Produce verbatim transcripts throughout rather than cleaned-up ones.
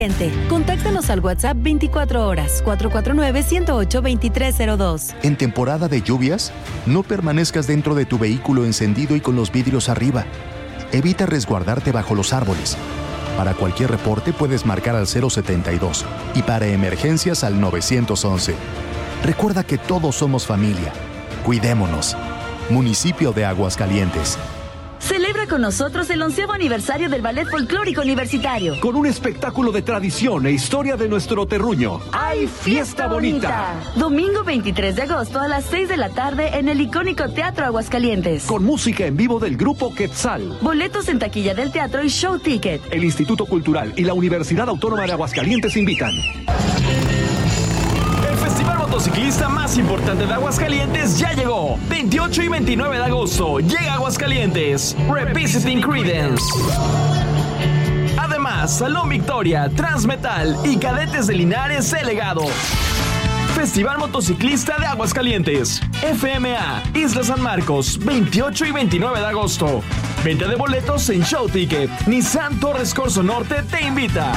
Contáctanos al WhatsApp veinticuatro horas, cuatro cuatro nueve, uno cero ocho, dos tres cero dos. En temporada de lluvias, no permanezcas dentro de tu vehículo encendido y con los vidrios arriba. Evita resguardarte bajo los árboles. Para cualquier reporte puedes marcar al cero setenta y dos y para emergencias al nueve once. Recuerda que todos somos familia. Cuidémonos. Municipio de Aguascalientes. Celebra con nosotros el onceavo aniversario del Ballet Folclórico Universitario. Con un espectáculo de tradición e historia de nuestro terruño. ¡Ay, fiesta bonita! Domingo veintitrés de agosto a las seis de la tarde en el icónico Teatro Aguascalientes. Con música en vivo del grupo Quetzal. Boletos en taquilla del teatro y Show Ticket. El Instituto Cultural y la Universidad Autónoma de Aguascalientes invitan. Motociclista más importante de Aguascalientes ya llegó. veintiocho y veintinueve de agosto llega a Aguascalientes Revisiting Creedence. Además, Salón Victoria, Transmetal y Cadetes de Linares El Legado. Festival Motociclista de Aguascalientes. F M A Isla San Marcos, veintiocho y veintinueve de agosto. Venta de boletos en Show Ticket. Nissan Torres Corso Norte te invita.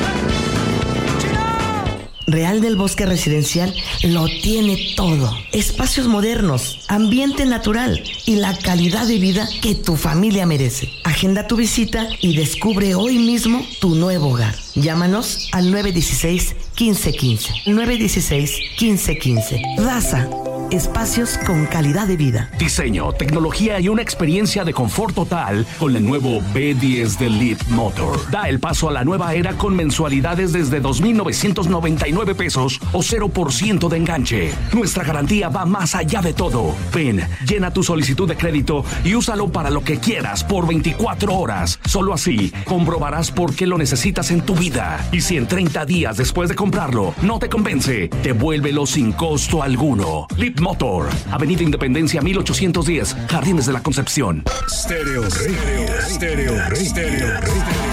Real del Bosque Residencial lo tiene todo. Espacios modernos, ambiente natural y la calidad de vida que tu familia merece. Agenda tu visita y descubre hoy mismo tu nuevo hogar. Llámanos al nueve uno seis, uno cinco uno cinco. nueve uno seis, uno cinco uno cinco. Daza. Espacios con calidad de vida. Diseño, tecnología y una experiencia de confort total con el nuevo B diez de Leap Motor. Da el paso a la nueva era con mensualidades desde dos mil novecientos noventa y nueve pesos o cero por ciento de enganche. Nuestra garantía va más allá de todo. Ven, llena tu solicitud de crédito y úsalo para lo que quieras por veinticuatro horas. Solo así comprobarás por qué lo necesitas en tu vida. Y si en treinta días después de comprarlo no te convence, devuélvelo sin costo alguno. Leap Motor, Avenida Independencia mil ochocientos diez, Jardines de la Concepción. Stereo Rey, Stereo Rey, Stereo Rey.